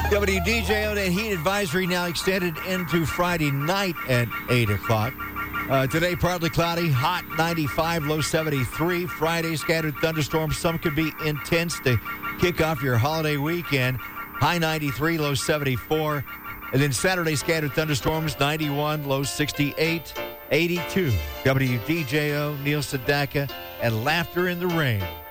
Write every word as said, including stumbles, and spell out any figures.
W D J O, that heat advisory now extended into Friday night at eight o'clock. Uh, today, partly cloudy, hot ninety-five, low seventy-three. Friday, scattered thunderstorms. Some could be intense to kick off your holiday weekend. High ninety-three, low seventy-four. And then Saturday, scattered thunderstorms, ninety-one, low sixty-eight, eighty-two. W D J O, Neil Sedaka, and Laughter in the Rain.